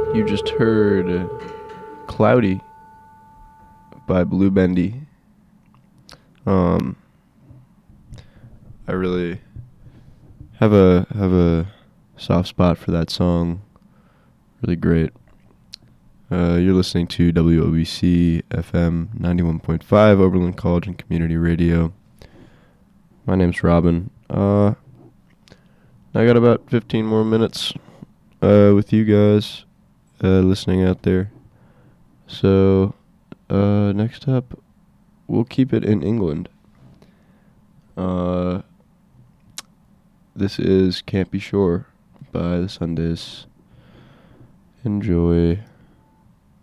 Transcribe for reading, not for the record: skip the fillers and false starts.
You just heard Cloudy by Blue Bendy. I really have a soft spot for that song. Really great. You're listening to WOBC FM 91.5 Oberlin College and Community Radio. My name's Robin. I got about 15 more minutes with you guys listening out there. So next up, we'll keep it in England. This is Can't Be Sure by the Sundays. Enjoy.